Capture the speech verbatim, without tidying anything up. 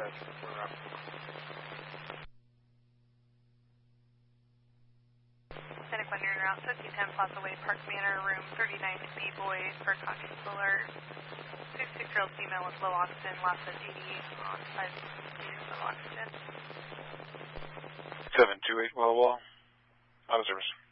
dispatch. We're up. Clinic one, you're en route, fifteen ten Plaza Way, Park Manor, room thirty-nine B, boy, for conscious alert. fifty-six-year-old female with low oxygen, last at eighty-eight on five low oxygen. seven two eight, Walla Walla. Out of service.